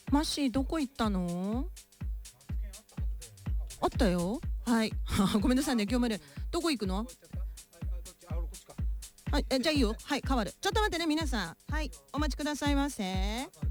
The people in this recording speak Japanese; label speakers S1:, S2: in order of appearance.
S1: マッシーどこ行ったの？あったよ。はい。ごめんなさいね、今日まで。どこ行くの？はい、じゃあいいよ。はい、変わる。ちょっと待ってね、皆さん。はい、お待ちくださいませ。